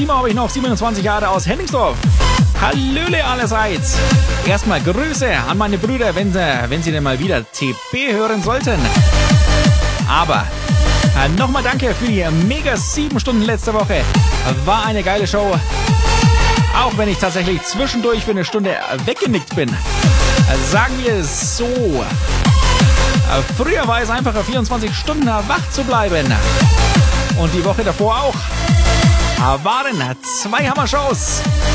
Timo habe ich noch, 27 Jahre aus Hennigsdorf. Hallöle allerseits. Erstmal Grüße an meine Brüder, wenn sie denn mal wieder TB hören sollten. Aber nochmal danke für die mega 7 Stunden letzte Woche. War eine geile Show. Auch wenn ich tatsächlich zwischendurch für eine Stunde weggenickt bin. Sagen wir es so. Früher war es einfacher, 24 Stunden wach zu bleiben. Und die Woche davor auch. Waren 2 Hammer-Shows.